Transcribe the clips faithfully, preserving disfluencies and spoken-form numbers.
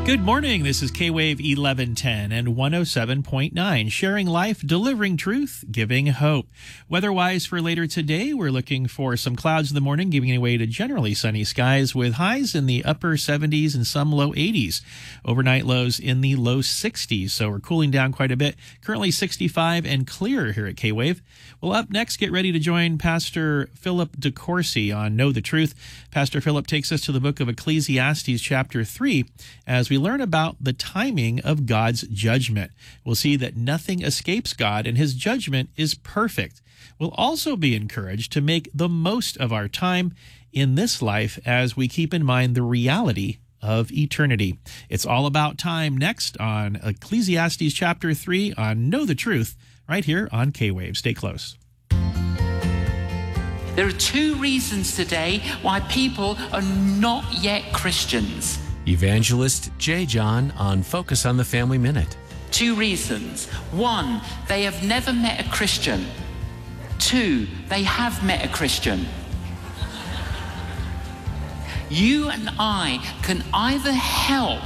Good morning. This is K-Wave eleven ten and one oh seven point nine, sharing life, delivering truth, giving hope. Weather-wise for later today, we're looking for some clouds in the morning, giving way to generally sunny skies with highs in the upper seventies and some low eighties. Overnight lows in the low sixties, so we're cooling down quite a bit. Currently sixty-five and clear here at K-Wave. Well, up next, get ready to join Pastor Philip DeCourcy on Know the Truth. Pastor Philip takes us to the book of Ecclesiastes chapter three as we learn about the timing of God's judgment. We'll see that nothing escapes God and his judgment is perfect. We'll also be encouraged to make the most of our time in this life as we keep in mind the reality of eternity. It's all about time next on Ecclesiastes chapter three on Know the Truth, right here on K-Wave. Stay close. There are two reasons today why people are not yet Christians. Evangelist J. John on Focus on the Family Minute. Two reasons. One, they have never met a Christian. Two, they have met a Christian. You and I can either help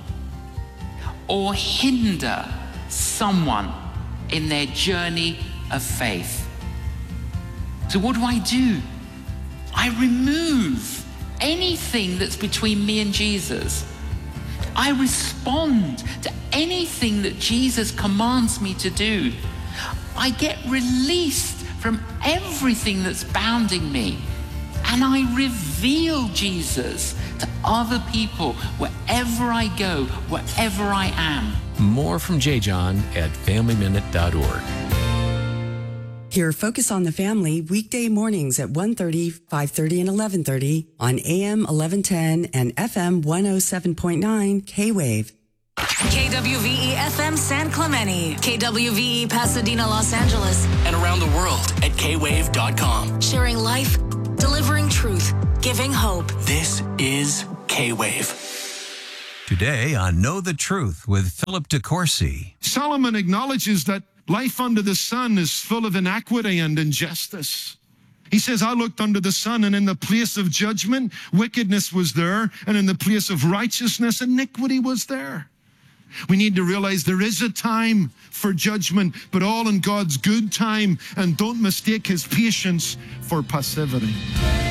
or hinder someone in their journey of faith. So what do I do? I remove anything that's between me and Jesus. I respond to anything that Jesus commands me to do. I get released from everything that's bounding me. And I reveal Jesus to other people wherever I go, wherever I am. More from J. John at family minute dot org. Hear Focus on the Family weekday mornings at one thirty, five thirty, and eleven thirty on A M eleven ten and F M one oh seven point nine K-Wave. K W V E F M San Clemente, K W V E Pasadena, Los Angeles, and around the world at K wave dot com. Sharing life, delivering truth, giving hope. This is K-Wave. Today on Know the Truth with Philip DeCourcy. Solomon acknowledges that life under the sun is full of inequity and injustice. He says, I looked under the sun, and in the place of judgment, wickedness was there, and in the place of righteousness, iniquity was there. We need to realize there is a time for judgment, but all in God's good time, and don't mistake his patience for passivity.